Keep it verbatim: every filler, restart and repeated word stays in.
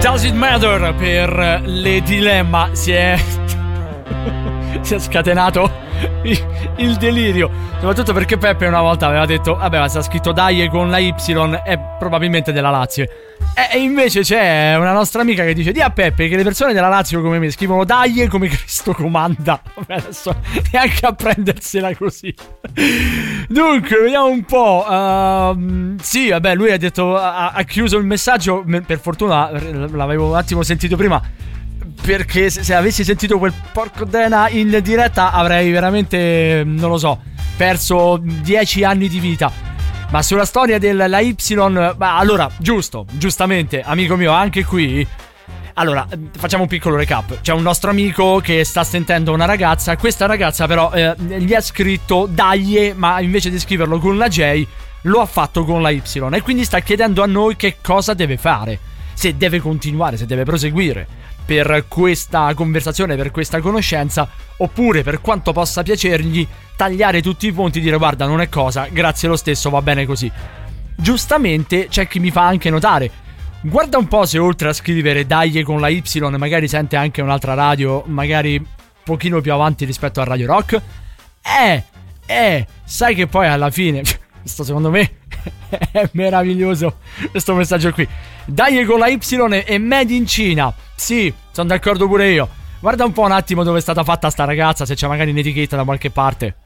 Does It Matter per le Dilemma. Si è si è scatenato il delirio, soprattutto perché Peppe una volta aveva detto vabbè, ma sta scritto Dai con la Y, è probabilmente della Lazio. E invece c'è una nostra amica che dice: di a Peppe che le persone della Lazio come me scrivono Dai come Cristo comanda. Vabbè, adesso neanche a prendersela così. Dunque, vediamo un po'. uh, Sì, vabbè, lui ha detto, ha, ha chiuso il messaggio. Per fortuna l'avevo un attimo sentito prima, perché se, se avessi sentito quel porco Dena in diretta avrei veramente, non lo so, perso dieci anni di vita. Ma sulla storia della Y, ma allora, giusto, giustamente, amico mio, anche qui. Allora, facciamo un piccolo recap. C'è un nostro amico che sta sentendo una ragazza. Questa ragazza però eh, gli ha scritto Dai, ma invece di scriverlo con la J lo ha fatto con la Y. E quindi sta chiedendo a noi che cosa deve fare. Se deve continuare, se deve proseguire per questa conversazione, per questa conoscenza, oppure, per quanto possa piacergli, tagliare tutti i ponti e dire guarda, non è cosa, grazie lo stesso, va bene così. Giustamente c'è chi mi fa anche notare: guarda un po' se oltre a scrivere Dai con la Y magari sente anche un'altra radio, magari un pochino più avanti rispetto a Radio Rock. Eh, eh, sai che poi alla fine questo secondo me è meraviglioso, questo messaggio qui. Dai con la Y e made in Cina. Sì, sono d'accordo pure io. Guarda un po' un attimo dove è stata fatta sta ragazza, se c'è magari un'etichetta da qualche parte.